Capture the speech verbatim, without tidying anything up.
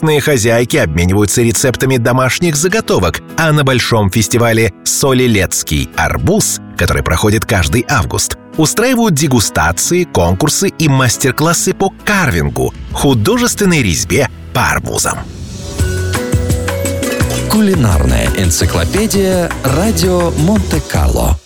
Местные хозяйки обмениваются рецептами домашних заготовок, а на большом фестивале «Солилецкий арбуз», который проходит каждый август, устраивают дегустации, конкурсы и мастер-классы по карвингу, художественной резьбе по арбузам. Кулинарная энциклопедия «Радио Монте-Карло».